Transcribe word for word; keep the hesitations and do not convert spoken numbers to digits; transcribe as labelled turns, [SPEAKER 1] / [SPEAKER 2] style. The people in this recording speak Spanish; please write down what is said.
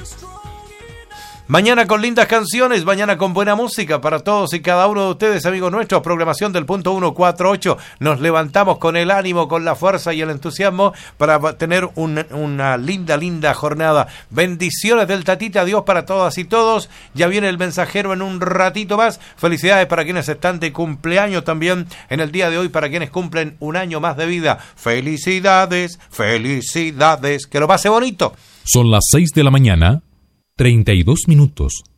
[SPEAKER 1] Mañana con lindas canciones, mañana con buena música para todos y cada uno de ustedes, amigos nuestros. Programación del punto ciento cuarenta y ocho. Nos levantamos con el ánimo, con la fuerza y el entusiasmo para tener un, una linda, linda jornada. Bendiciones del Tatita, Dios para todas y todos. Ya viene el mensajero en un ratito más. Felicidades para quienes están de cumpleaños también en el día de hoy, para quienes cumplen un año más de vida. Felicidades, felicidades. Que lo pase bonito.
[SPEAKER 2] Son las seis de la mañana. treinta y dos minutos.